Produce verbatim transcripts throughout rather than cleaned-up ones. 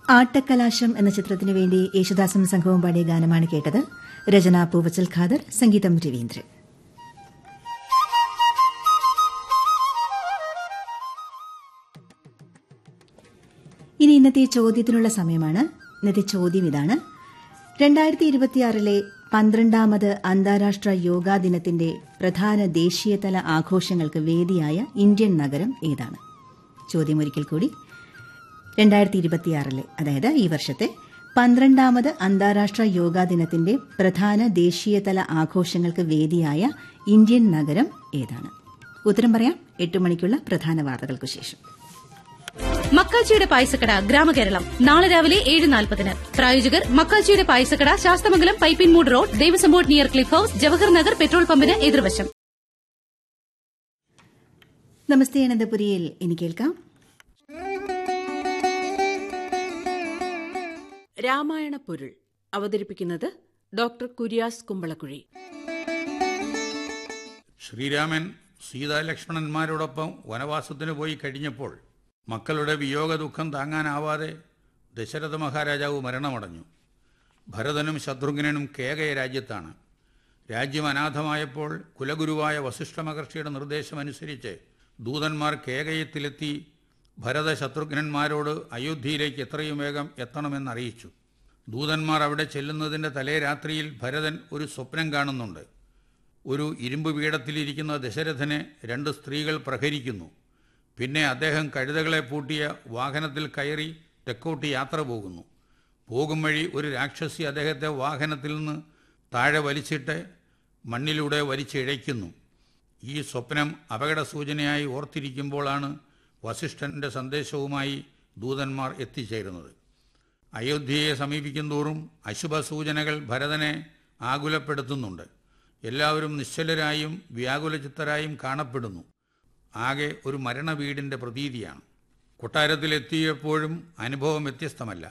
ആട്ടക്കലാശം എന്ന ചിത്രത്തിനു വേണ്ടി യേശുദാസും സംഘവും പാടിയ ഗാനമാണ് കേട്ടത്. രചന പൂവച്ചൽ ഖാദർ, സംഗീതം രവീന്ദ്രൻ. ഇനി ഇന്നത്തെ ചോദ്യത്തിനുള്ള സമയമാണ്. ഇന്നത്തെ ചോദ്യം ഇതാണ്: രണ്ടായിരത്തി ഇരുപത്തിയാറിലെ പന്ത്രണ്ടാമത് അന്താരാഷ്ട്ര യോഗാ ദിനത്തിന്റെ പ്രധാന ദേശീയതല ആഘോഷങ്ങൾക്ക് വേദിയായ ഇന്ത്യൻ നഗരം ഏതാണ്? ചോദ്യം ഒരിക്കൽ കൂടി. രണ്ടായിരത്തി ഇരുപത്തിയാറിലെ, അതായത് ഈ വർഷത്തെ പന്ത്രണ്ടാമത് അന്താരാഷ്ട്ര യോഗാ ദിനത്തിന്റെ പ്രധാന ദേശീയതല ആഘോഷങ്ങൾക്ക് വേദിയായ ഇന്ത്യൻ നഗരം ഏതാണ്? ഉത്തരം പറയാം എട്ട് മണിക്കുള്ള പ്രധാന വാർത്തകൾക്കു ശേഷം. മക്കാച്ചിയുടെ പായസക്കട ഗ്രാമകേരളം നാളെ രാവിലെ ഏഴ് നാൽപ്പതിന്. പ്രായോജകർ മക്കാച്ചിയുടെ പായസക്കട, Sasthamangalam, Pipinmoodu road, Devaswom board near cliff house, Jawahar Nagar petrol പമ്പിന് എതിർവശം. നമസ്തേ അനന്തപുരിയിൽ ഇനി കേൾക്കാം രാമായണ പൊരുൾ. അവതരിപ്പിക്കുന്നത് ഡോക്ടർ കുര്യാസ് കുമ്പളക്കുഴി. ശ്രീരാമൻ സീതാലക്ഷ്മണന്മാരോടൊപ്പം വനവാസത്തിന് പോയി കഴിഞ്ഞപ്പോൾ മക്കളുടെ വിയോഗ ദുഃഖം താങ്ങാനാവാതെ ദശരഥ മഹാരാജാവ് മരണമടഞ്ഞു. ഭരതനും ശത്രുഘ്നനും കേകയ രാജ്യത്താണ്. രാജ്യം അനാഥമായപ്പോൾ കുലഗുരുവായ വസിഷ്ഠ മഹർഷിയുടെ നിർദ്ദേശമനുസരിച്ച് ദൂതന്മാർ കേകയത്തിലെത്തി ഭരത ശത്രുഘ്നന്മാരോട് അയോധ്യയിലേക്ക് എത്രയും വേഗം എത്തണമെന്നറിയിച്ചു. ദൂതന്മാർ അവിടെ ചെല്ലുന്നതിൻ്റെ തലേ രാത്രിയിൽ ഭരതൻ ഒരു സ്വപ്നം കാണുന്നുണ്ട്. ഒരു ഇരുമ്പ് പീഠത്തിലിരിക്കുന്ന ദശരഥനെ രണ്ട് സ്ത്രീകൾ പ്രഹരിക്കുന്നു. പിന്നെ അദ്ദേഹം കഴുതകളെ പൂട്ടിയ വാഹനത്തിൽ കയറി തെക്കോട്ട് യാത്ര പോകുന്നു. പോകും വഴി ഒരു രാക്ഷസി അദ്ദേഹത്തെ വാഹനത്തിൽ നിന്ന് താഴെ വലിച്ചിട്ട് മണ്ണിലൂടെ വലിച്ചിഴയ്ക്കുന്നു. ഈ സ്വപ്നം അപകട സൂചനയായി ഓർത്തിരിക്കുമ്പോഴാണ് വസിഷ്ഠൻ്റെ സന്ദേശവുമായി ദൂതന്മാർ എത്തിച്ചേരുന്നത്. അയോധ്യയെ സമീപിക്കും തോറും അശുഭസൂചനകൾ ഭരതനെ ആകുലപ്പെടുത്തുന്നുണ്ട്. എല്ലാവരും നിശ്ചലരായും വ്യാകുലചിത്തരായും കാണപ്പെടുന്നു. ആകെ ഒരു മരണവീടിൻ്റെ പ്രതീതിയാണ്. കൊട്ടാരത്തിലെത്തിയപ്പോഴും അനുഭവം വ്യത്യസ്തമല്ല.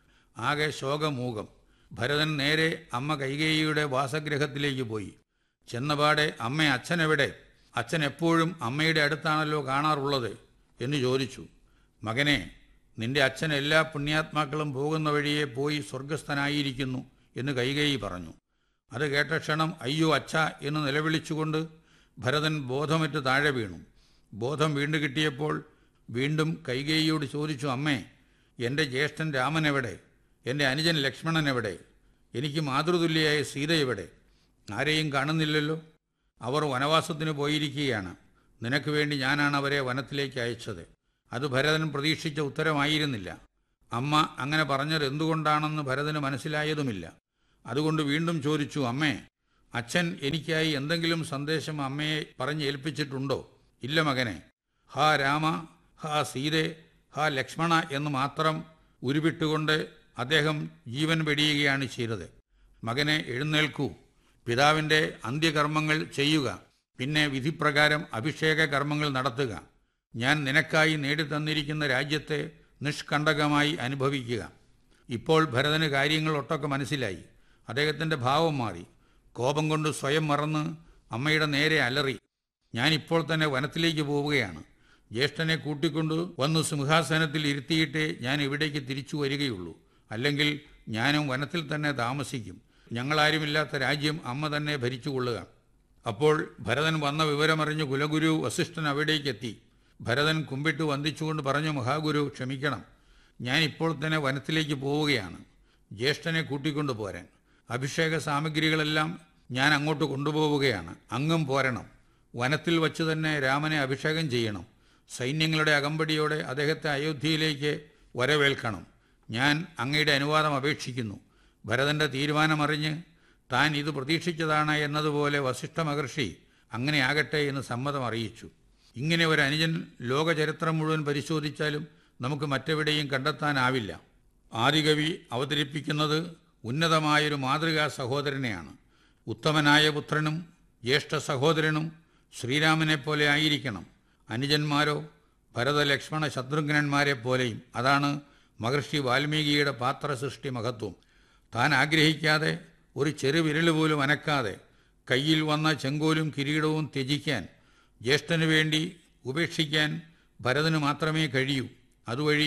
ആകെ ശോകമൂകം. ഭരതൻ നേരെ അമ്മ കൈകേയിയുടെ വാസഗൃഹത്തിലേക്ക് പോയി. ചെന്നപാടെ അമ്മ അച്ഛനെവിടെ? അച്ഛൻ എപ്പോഴും അമ്മയുടെ അടുത്താണല്ലോ കാണാറുള്ളത് എന്ന് ചോദിച്ചു. മകനെ, നിന്റെ അച്ഛൻ എല്ലാ പുണ്യാത്മാക്കളും പോകുന്ന വഴിയെ പോയി സ്വർഗസ്ഥനായിരിക്കുന്നു എന്ന് കൈകേയി പറഞ്ഞു. അത് കേട്ട ക്ഷണം അയ്യോ അച്ഛ എന്ന് നിലവിളിച്ചുകൊണ്ട് ഭരതൻ ബോധമറ്റ് താഴെ വീണു. ബോധം വീണ്ടു കിട്ടിയപ്പോൾ വീണ്ടും കൈകേയിയോട് ചോദിച്ചു, അമ്മേ, എൻ്റെ ജ്യേഷ്ഠൻ രാമൻ എവിടെ? എൻ്റെ അനുജൻ ലക്ഷ്മണൻ എവിടെ? എനിക്ക് മാതൃതുല്യയായ സീത എവിടെ? ആരെയും കാണുന്നില്ലല്ലോ. അവർ വനവാസത്തിന് പോയിരിക്കുകയാണ്. നിനക്ക് വേണ്ടി ഞാനാണ് അവരെ വനത്തിലേക്ക് അയച്ചത്. അത് ഭരതൻ പ്രതീക്ഷിച്ച ഉത്തരമായിരുന്നില്ല. അമ്മ അങ്ങനെ പറഞ്ഞത് എന്തുകൊണ്ടാണെന്ന് ഭരതന് മനസ്സിലായതുമില്ല. അതുകൊണ്ട് വീണ്ടും ചോദിച്ചു, അമ്മേ, അച്ഛൻ എനിക്കായി എന്തെങ്കിലും സന്ദേശം അമ്മയെ പറഞ്ഞേൽപ്പിച്ചിട്ടുണ്ടോ? ഇല്ല മകനെ. ഹാ രാമ, ഹാ സീതേ, ഹാ ലക്ഷ്മണ എന്ന് മാത്രം ഉരുവിട്ടുകൊണ്ട് അദ്ദേഹം ജീവൻ വെടിയുകയാണ് ചെയ്തത്. മകനെ, എഴുന്നേൽക്കൂ. പിതാവിൻ്റെ അന്ത്യകർമ്മങ്ങൾ ചെയ്യുക. പിന്നെ വിധിപ്രകാരം അഭിഷേക കർമ്മങ്ങൾ നടത്തുക. ഞാൻ നിനക്കായി നേടിത്തന്നിരിക്കുന്ന രാജ്യത്തെ നിഷ്കണ്ടകമായി അനുഭവിക്കുക. ഇപ്പോൾ ഭരതന് കാര്യങ്ങൾ ഒട്ടൊക്കെ മനസ്സിലായി. അദ്ദേഹത്തിൻ്റെ ഭാവം മാറി. കോപം കൊണ്ട് സ്വയം മറന്ന് അമ്മയുടെ നേരെ അലറി, ഞാനിപ്പോൾ തന്നെ വനത്തിലേക്ക് പോവുകയാണ്. ജ്യേഷ്ഠനെ കൂട്ടിക്കൊണ്ട് വന്ന് സിംഹാസനത്തിൽ ഇരുത്തിയിട്ടേ ഞാൻ ഇവിടേക്ക് തിരിച്ചു വരികയുള്ളൂ. അല്ലെങ്കിൽ ഞാനും വനത്തിൽ തന്നെ താമസിക്കും. ഞങ്ങളാരുമില്ലാത്ത രാജ്യം അമ്മ തന്നെ ഭരിച്ചുകൊള്ളുക. അപ്പോൾ ഭരതൻ വന്ന വിവരമറിഞ്ഞ് കുലഗുരു വസിഷ്ഠൻ അവിടേക്കെത്തി. ഭരതൻ കുമ്പിട്ട് വന്ദിച്ചുകൊണ്ട് പറഞ്ഞു, മഹാഗുരു ക്ഷമിക്കണം, ഞാൻ ഇപ്പോൾ തന്നെ വനത്തിലേക്ക് പോവുകയാണ്. ജ്യേഷ്ഠനെ കൂട്ടിക്കൊണ്ടു പോരാൻ. അഭിഷേക സാമഗ്രികളെല്ലാം ഞാൻ അങ്ങോട്ട് കൊണ്ടുപോവുകയാണ്. അങ്ങും പോരണം. വനത്തിൽ വച്ച് തന്നെ രാമനെ അഭിഷേകം ചെയ്യണം. സൈന്യങ്ങളുടെ അകമ്പടിയോടെ അദ്ദേഹത്തെ അയോധ്യയിലേക്ക് വരവേൽക്കണം. ഞാൻ അങ്ങയുടെ അനുവാദം അപേക്ഷിക്കുന്നു. ഭരതൻ്റെ തീരുമാനമറിഞ്ഞ് താൻ ഇത് പ്രതീക്ഷിച്ചതാണ് എന്നതുപോലെ വസിഷ്ഠ മഹർഷി അങ്ങനെ ആകട്ടെ എന്ന് സമ്മതം അറിയിച്ചു. ഇങ്ങനെ ഒരു അനുജൻ ലോകചരിത്രം മുഴുവൻ പരിശോധിച്ചാലും നമുക്ക് മറ്റെവിടെയും കണ്ടെത്താനാവില്ല. ആദികവി അവതരിപ്പിക്കുന്നത് ഉന്നതമായൊരു മാതൃകാ സഹോദരനെയാണ്. ഉത്തമനായ പുത്രനും ജ്യേഷ്ഠ സഹോദരനും ശ്രീരാമനെപ്പോലെ ആയിരിക്കണം. അനുജന്മാരോ ഭരത ലക്ഷ്മണ ശത്രുഘ്നന്മാരെ പോലെയും. അതാണ് മഹർഷി വാൽമീകിയുടെ പാത്രസൃഷ്ടി മഹത്വം. താൻ ആഗ്രഹിക്കാതെ ഒരു ചെറുവിരൽ പോലും അനക്കാതെ കയ്യിൽ വന്ന ചെങ്കോലും കിരീടവും ത്യജിക്കാൻ, ജ്യേഷ്ഠനു വേണ്ടി ഉപേക്ഷിക്കാൻ ഭരതന് മാത്രമേ കഴിയൂ. അതുവഴി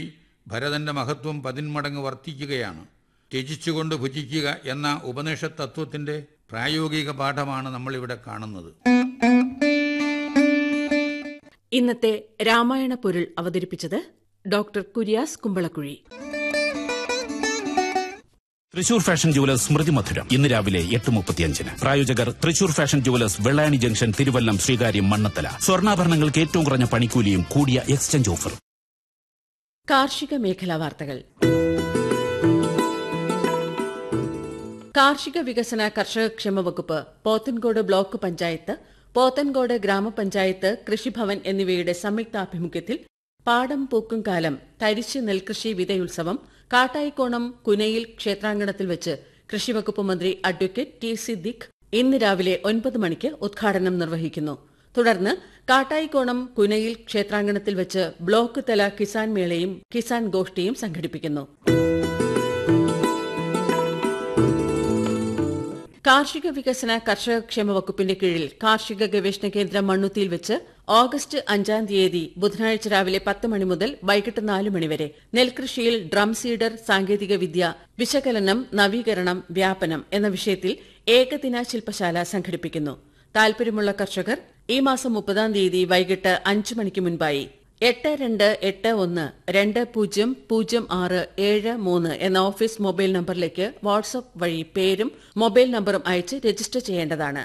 ഭരതന്റെ മഹത്വം പതിന്മടങ്ങ് വർദ്ധിക്കുകയാണ്. ത്യജിച്ചുകൊണ്ട് ഭുജിക്കുക എന്ന ഉപനിഷത്ത് തത്വത്തിന്റെ പ്രായോഗിക പാഠമാണ് നമ്മളിവിടെ കാണുന്നത്. ഇന്നത്തെ രാമായണ പൊരുൾ അവതരിപ്പിച്ചത് doctor Kurias Kumbalakuzhi. Thrissur fashion jewellers സ്മൃതി മധുരം ഇന്ന് രാവിലെ എട്ട് മുപ്പത്തിയഞ്ചിന്. പ്രായോജകർ Thrissur fashion jewellers, Vellayani junction, Thiruvallam, Sreekaryam, Mannathala. സ്വർണ്ണാഭരണങ്ങൾക്ക് ഏറ്റവും കുറഞ്ഞ പണിക്കൂലിയും കൂടിയ എക്സ്ചേഞ്ച് ഓഫർ. കാർഷിക മേഖലാ വാർത്തകൾ. കാർഷിക വികസന കർഷകക്ഷേമ വകുപ്പ്, പോത്തൻകോട് ബ്ലോക്ക് പഞ്ചായത്ത്, പോത്തൻകോട് ഗ്രാമപഞ്ചായത്ത്, കൃഷിഭവൻ എന്നിവയുടെ സംയുക്താഭിമുഖ്യത്തിൽ പാടം പൂക്കും കാലം തരിശ് നെൽകൃഷി വിതയുത്സവം കാട്ടായിക്കോണം കുനയിൽ ക്ഷേത്രാങ്കണത്തിൽ വെച്ച് കൃഷിവകുപ്പ് മന്ത്രി അഡ്വക്കേറ്റ് ടി സിദ്ദിഖ് ഇന്ന് രാവിലെ ഒൻപത് മണിക്ക് ഉദ്ഘാടനം നിർവഹിക്കുന്നു. തുടർന്ന് കാട്ടായിക്കോണം കുനയിൽ ക്ഷേത്രാങ്കണത്തിൽ വെച്ച് ബ്ലോക്ക് തല കിസാൻ മേളയും കിസാൻ ഗോഷ്ഠിയും സംഘടിപ്പിക്കുന്നു. കാർഷിക വികസന കർഷകക്ഷേമ വകുപ്പിന്റെ കീഴിൽ കാർഷിക ഗവേഷണ കേന്ദ്രം മണ്ണുത്തിയിൽ വെച്ച് ഓഗസ്റ്റ് അഞ്ചാം തീയതി ബുധനാഴ്ച രാവിലെ പത്ത് മണി മുതൽ വൈകിട്ട് നാല് മണിവരെ നെൽകൃഷിയിൽ ഡ്രം സീഡർ സാങ്കേതിക വിദ്യ, വിശകലനം, നവീകരണം, വ്യാപനം എന്ന വിഷയത്തിൽ ഏകദിന ശില്പശാല സംഘടിപ്പിക്കുന്നു. താൽപര്യമുള്ള കർഷകർ ഈ മാസം മുപ്പതാം തീയതി വൈകിട്ട് അഞ്ച് മണിക്ക് മുൻപായി എട്ട് രണ്ട് എട്ട് ഒന്ന് രണ്ട് പൂജ്യം പൂജ്യം ആറ് ഏഴ് മൂന്ന് എന്ന ഓഫീസ് മൊബൈൽ നമ്പറിലേക്ക് വാട്സ്ആപ്പ് വഴി പേരും മൊബൈൽ നമ്പറും അയച്ച് രജിസ്റ്റർ ചെയ്യേണ്ടതാണ്.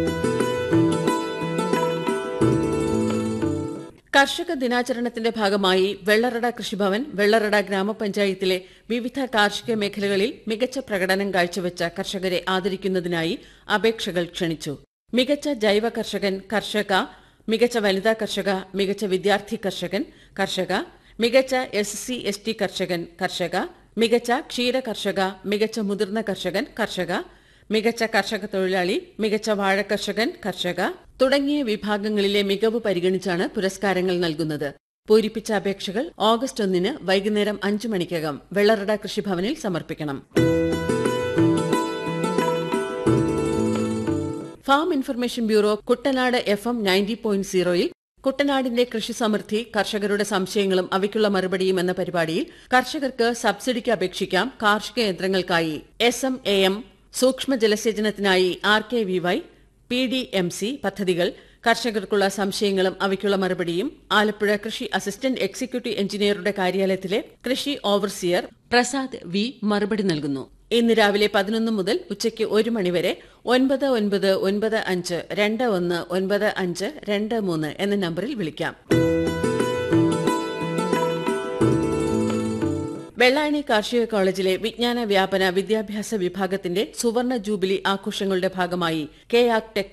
കർഷക ദിനാചരണത്തിന്റെ ഭാഗമായി വെള്ളറട കൃഷിഭവൻ, വെള്ളറട ഗ്രാമപഞ്ചായത്തിലെ വിവിധ കാർഷിക മേഖലകളിൽ മികച്ച പ്രകടനം കാഴ്ചവെച്ച കർഷകരെ ആദരിക്കുന്നതിനായി അപേക്ഷകൾ ക്ഷണിച്ചു. മികച്ച ജൈവ കർഷകൻ, കർഷക, മികച്ച വനിതാ കർഷക, മികച്ച വിദ്യാർത്ഥി കർഷകൻ, കർഷക, മികച്ച എസ് സി എസ് ടി കർഷകൻ, കർഷക, മികച്ച ക്ഷീര കർഷക, മികച്ച മുതിർന്ന കർഷകൻ, കർഷക, മികച്ച കർഷക തൊഴിലാളി, മികച്ച വാഴ കർഷകൻ, കർഷക തുടങ്ങിയ വിഭാഗങ്ങളിലെ മികവ് പരിഗണിച്ചാണ് പുരസ്കാരങ്ങൾ നൽകുന്നത്. പൂരിപ്പിച്ച അപേക്ഷകൾ ഓഗസ്റ്റ് ഒന്നിന് വൈകുന്നേരം അഞ്ചു മണിക്കകം വെള്ളറട കൃഷിഭവനിൽ സമർപ്പിക്കണം. Farm information bureau Kuttanad F M ninety point സീറോയിൽ കുട്ടനാടിന്റെ കൃഷി സമൃദ്ധി, കർഷകരുടെ സംശയങ്ങളും അവയ്ക്കുള്ള മറുപടിയും എന്ന പരിപാടിയിൽ കർഷകർക്ക് സബ്സിഡിക്ക് അപേക്ഷിക്കാം. കാർഷിക യന്ത്രങ്ങൾക്കായി എസ് എം എ എം, സൂക്ഷ്മ ജലസേചനത്തിനായി R K V Y, P D M C പദ്ധതികൾ, കർഷകർക്കുള്ള സംശയങ്ങളും അവയ്ക്കുള്ള മറുപടിയും ആലപ്പുഴ കൃഷി അസിസ്റ്റന്റ് എക്സിക്യൂട്ടീവ് എഞ്ചിനീയറുടെ കാര്യാലയത്തിലെ കൃഷി ഓവർസിയർ പ്രസാദ് വി മറുപടി നൽകുന്നു. ഇന്ന് രാവിലെ പതിനൊന്ന് മുതൽ ഉച്ചയ്ക്ക് ഒരു മണിവരെ ഒൻപത് ഒൻപത് ഒൻപത് അഞ്ച് രണ്ട് ഒന്ന് ഒൻപത് അഞ്ച് രണ്ട് മൂന്ന് എന്ന നമ്പറിൽ വിളിക്കാം. വെള്ളായണി കാർഷിക കോളേജിലെ വിജ്ഞാന വ്യാപന വിദ്യാഭ്യാസ വിഭാഗത്തിന്റെ സുവർണ ജൂബിലി ആഘോഷങ്ങളുടെ ഭാഗമായി കെ ആക് ടെക്